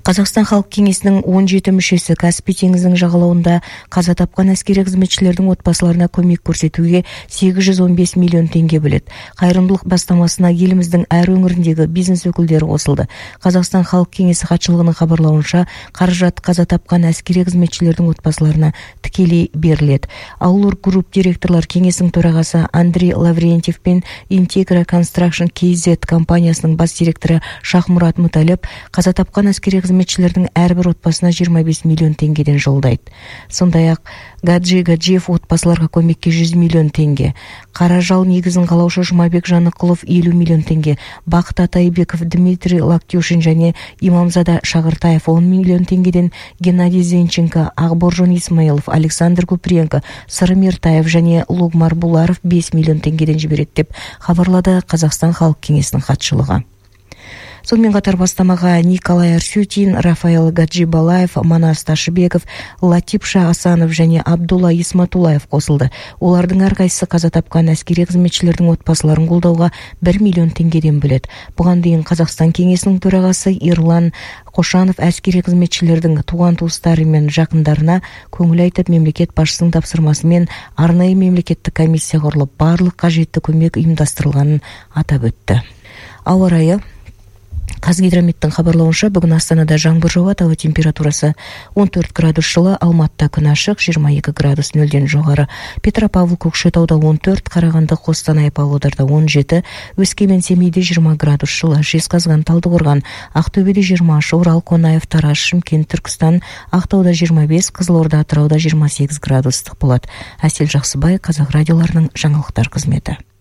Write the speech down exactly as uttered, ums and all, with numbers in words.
Қазақстан Халық Кеңесінің он жеті мүшесі Каспий теңізінің жағалауында қаза тапқан әскери қызметшілердің отбасыларына көмек көрсетуге сегіз жүз он бес миллион теңге бөледі. Қайырымдылық бастамасына еліміздің әр өңіріндегі бизнес өкілдері қосылды. Қазақстан Халық Кеңесі хатшылығының хабарлауынша, қаражат қаза тапқан әскери қызметшілердің отбасыларына тікелей беріледі. Аулур Групп директорлар кеңесінің төрағасы Андрей Лаврентьев пен Integra Construction кей зет компаниясының бас директоры Шахмурат Муталеп қаза тапқан әскери қызметшілердің әрбір отбасына жиырма бес миллион теңгеден жолдайды. Сондай-ақ Гаджи Гаджиев отбасыларға көмекке жүз миллион теңге, Қаражал негізін қалаушы Жұмабек Жанықұлов елу миллион теңге, Бақыт Атайбеков, Дмитрий Лактюшин және Имамзада Шағыртаев он миллион теңгеден, Геннадий Зенченко, Ақборжон Исмаилов, Александр Куприенко, Сырым Мертаев және Лугмар Буларов бес миллион теңгеден жібереді деп хабарлады Қазақстан Халық Кеңесінің хатшылығы. Сонымен қатар бастамаға Николай Арсютин, Рафаэл Гаджибалаев, Манас Ташыбеков, Латипша Асанов және Абдулла Исматулаев қосылды. Олардың әрқайсысы қаза тапқан әскери қызметшілердің отбасыларын қолдауға бір миллион теңгеден бөледі. Бұған дейін Қазақстан Кеңесінің төрағасы Ерлан Қошанов әскери қызметшілердің туған туыстары мен жақындарына көңіл айтып, мемлекет басшысының тапсырмасымен арнайы мемлекеттік комиссия құрылып, барлық қажетті көмек ұйымдастырылғанын атап өтті. Ауа райы. Қазгидрометтің хабарлауынша, бүгін Астанада жаңбыр жауады, ауа температурасы он төрт градус жылы, Алматыда күн ашық, жиырма екі градус нөлден жоғары. Петропавл, Көкшетауда он төрт, Қарағанды, Қостанай, Павлодарда он жеті, Өскемен, Семейде жиырма градус жылы, Жезқазған, Талдықорған, Ақтөбеде жиырма үш, Орал, Қонаев, Тараз, Шымкент, Түркістан, Ақтауда жиырма бес, Қызылорда, Атырауда жиырма сегіз градустық болады. Әсел Жақсыбай, Қазақ радиоларының жаңалықтар қызметі.